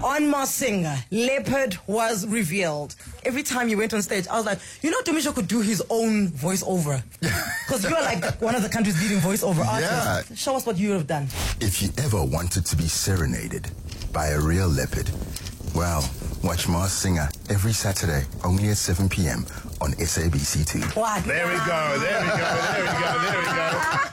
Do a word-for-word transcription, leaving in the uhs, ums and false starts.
On Masked Singer, Leopard was revealed. Every time you went on stage, I was like, you know, Domisho could do his own voiceover. Because you are like one of the country's leading voiceover artists. Yeah. Show us what you have done. If you ever wanted to be serenaded by a real leopard, well, watch Masked Singer every Saturday, only at seven p.m. on S A B C two. What? There we go, there we go, there we go, there we go.